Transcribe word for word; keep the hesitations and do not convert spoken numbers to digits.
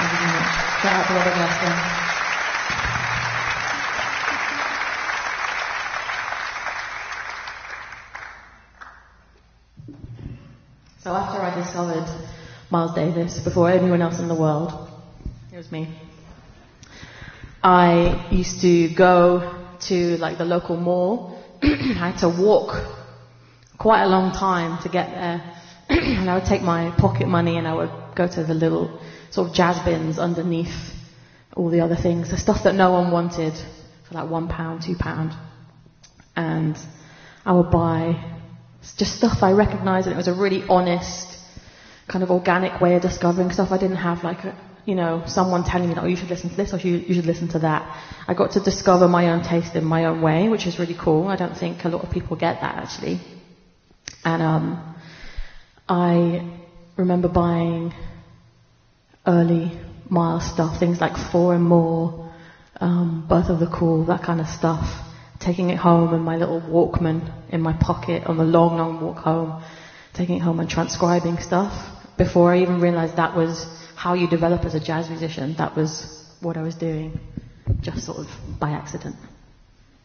Thank you so much. Shout out to Robert Glaston. So after I discovered Miles Davis, before anyone else in the world, it was me, I used to go to like the local mall. I had to walk quite a long time to get there. And I would take my pocket money and I would go to the little sort of jazz bins underneath all the other things, the stuff that no one wanted, for like one pound, two pound. And I would buy just stuff I recognised, and it was a really honest, kind of organic way of discovering stuff. I didn't have like a, you know, someone telling me that, oh, you should listen to this or you, you should listen to that. I got to discover my own taste in my own way, which is really cool. I don't think a lot of people get that, actually. And um, I remember buying early Miles stuff, things like Four and More, um, Birth of the Cool, that kind of stuff. Taking it home in my little Walkman in my pocket on the long, long walk home, taking it home and transcribing stuff. Before I even realised that was how you develop as a jazz musician, that was what I was doing, just sort of by accident.